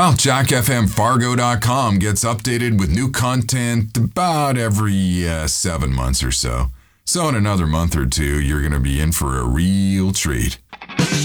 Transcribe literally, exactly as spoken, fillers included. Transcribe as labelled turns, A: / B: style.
A: Well, jack f m fargo dot com gets updated with new content about every uh, seven months or so. So in another month or two, you're going to be in for a real treat.